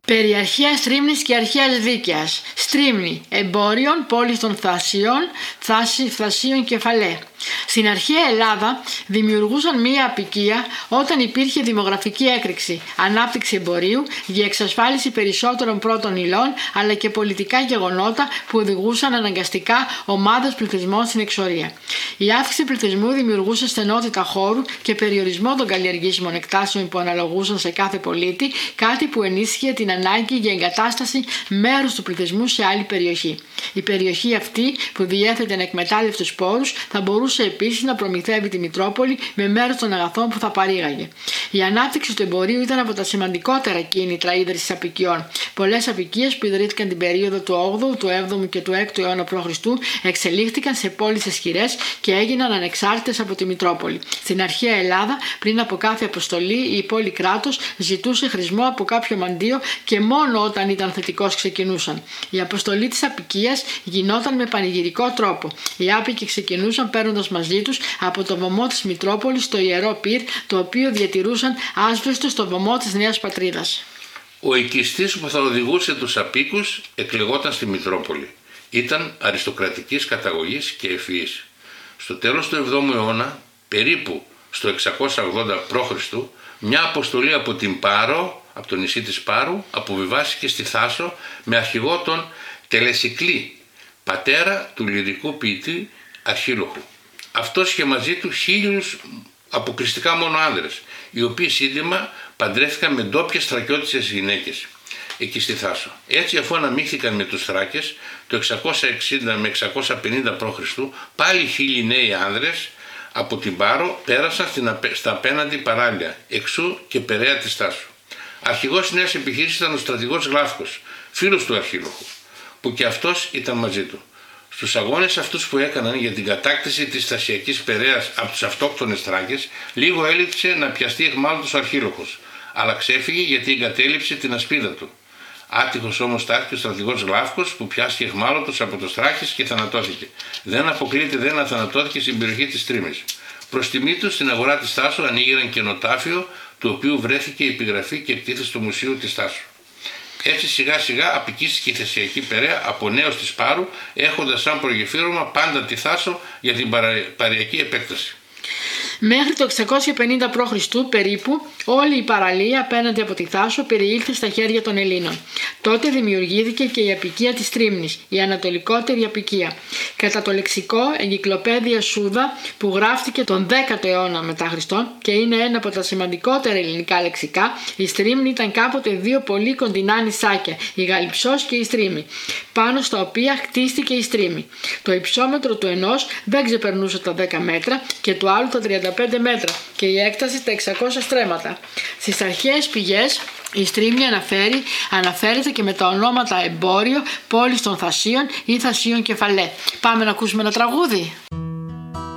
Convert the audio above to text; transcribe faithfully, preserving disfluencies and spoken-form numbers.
Περί αρχαίας Στρίμνης και αρχαίας Δίκαιας. Στρίμνη, εμπόριον, πόλης των Θασίων, θάση, Θασίων κεφαλέ. Στην αρχαία Ελλάδα δημιουργούσαν μία αποικία όταν υπήρχε δημογραφική έκρηξη, ανάπτυξη εμπορίου για εξασφάλιση περισσότερων πρώτων υλών, αλλά και πολιτικά γεγονότα που οδηγούσαν αναγκαστικά ομάδες πληθυσμών στην εξορία. Η αύξηση πληθυσμού δημιουργούσε στενότητα χώρου και περιορισμό των καλλιεργήσιμων εκτάσεων που αναλογούσαν σε κάθε πολίτη, κάτι που ενίσχυε την ανάγκη για εγκατάσταση μέρους του πληθυσμού σε άλλη περιοχή. Η περιοχή αυτή που διέθετε ανεκμετάλλευτους πόρους θα μπορούσε επίσης να προμηθεύει τη Μητρόπολη με μέρος των αγαθών που θα παρήγαγε. Η ανάπτυξη του εμπορίου ήταν από τα σημαντικότερα κίνητρα ίδρυσης αποικιών. Πολλές αποικίες που ιδρύθηκαν την περίοδο του όγδοου, του έβδομου και του έκτου αιώνα π.Χ. εξελίχθηκαν σε πόλεις ισχυρές και έγιναν ανεξάρτητες από τη Μητρόπολη. Στην αρχαία Ελλάδα, πριν από κάθε αποστολή, η πόλη κράτος ζητούσε χρησμό από κάποιο μαντίο και μόνο όταν ήταν θετικός ξεκινούσαν. Η αποστολή της αποικίας γινόταν με πανηγυρικό τρόπο. Οι άπικοι ξεκινούσαν παίρνοντας μαζί τους από το βωμό της Μητρόπολης το ιερό πυρ, το οποίο διατηρούσαν άσβεστο στο βωμό της νέας πατρίδας. Ο οικιστής που θα οδηγούσε τους απίκους εκλεγόταν στη Μητρόπολη. Ήταν αριστοκρατικής καταγωγής και ευφυής. Στο τέλος του εβδόμου αιώνα, περίπου στο εξακόσια ογδόντα π.Χ., μια αποστολή από την Πάρο, από το νησί της Πάρου, αποβιβάστηκε στη Θάσο με αρχηγό τον Τελεσικλή, πατέρα του λυρικού ποιητή Αρχίλοχου. Αυτός είχε μαζί του χίλιους αποκριστικά μόνο άνδρες, οι οποίοι σύντομα παντρεύτηκαν με ντόπιες θρακιώτισσες γυναίκες εκεί στη Θάσο. Έτσι, αφού αναμίχθηκαν με τους Θράκες το εξακόσια εξήντα με εξακόσια πενήντα π.Χ., πάλι χίλιοι νέοι άνδρες από την Πάρο πέρασαν στην απέ... στα απέναντι παράλια, εξού και Περαία της Θάσου. Αρχηγός της νέας επιχείρησης ήταν ο στρατηγός Γλάφκος, φίλος του Αρχίλοχου, που και αυτός ήταν μαζί του. Στους αγώνες αυτούς που έκαναν για την κατάκτηση της Θασιακής Περαίας από τους αυτόκτονες Θράκες, λίγο έλειψε να πιαστεί αιχμάλωτος ο Αρχίλοχος, αλλά ξέφυγε γιατί εγκατέλειψε την ασπίδα του. Άτυχος όμως τάχθηκε ο στρατηγός Γλάφκος που πιάστηκε αιχμάλωτος από τους Θράκες και θανατώθηκε. Δεν αποκλείεται δεν να θανατώθηκε στην περιοχή της Τρίμης. Προς τιμή του στην αγορά της Θάσου ανοίγει ένα κενοτάφιο, του οποίου βρέθηκε η επιγραφή και εκτίθεση του Μουσείου της Θάσου. Έτσι σιγά σιγά απικίστηκε η Θεσσαλική Περαία από νέος της Πάρου, έχοντας σαν προγεφύρωμα πάντα τη Θάσο για την παραιακή επέκταση. Μέχρι το εξακόσια πενήντα π.Χ. περίπου όλη η παραλία απέναντι από τη Θάσο περιήλθε στα χέρια των Ελλήνων. Τότε δημιουργήθηκε και η αποικία της Τρίμνης, η ανατολικότερη αποικία. Κατά το λεξικό Εγκυκλοπαίδεια Σούδα που γράφτηκε τον δέκατο αιώνα μετά Χριστόν και είναι ένα από τα σημαντικότερα ελληνικά λεξικά, η Στρίμνη ήταν κάποτε δύο πολύ κοντινά νησάκια, η Γαλιψός και η Στρίμη, πάνω στα οποία χτίστηκε η Στρίμη. Το υψόμετρο του ενός δεν ξεπερνούσε τα δέκα μέτρα και του άλλου τα τριάντα πέντε μέτρα και η έκταση τα εξακόσια στρέμματα. Στις αρχαίες πηγές η Στρίμνη αναφέρει, αναφέρεται και με τα ονόματα εμπόριο, πόλης των Θασίων ή Θασίων κεφαλέ. Πάμε να ακούσουμε ένα τραγούδι.